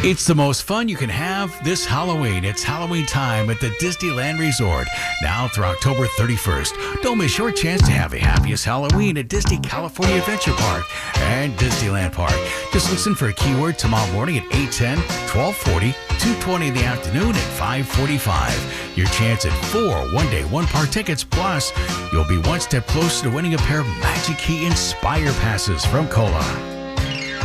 It's the most fun you can have this Halloween. It's Halloween time at the Disneyland Resort, now through October 31st. Don't miss your chance to have the happiest Halloween at Disney California Adventure Park and Disneyland Park. Just listen for a keyword tomorrow morning at 8:10, 12:40, 2:20 in the afternoon, at 5:45. Your chance at 4 one-day, one-park tickets, plus you'll be one step closer to winning a pair of Magic Key Inspire passes from Cola.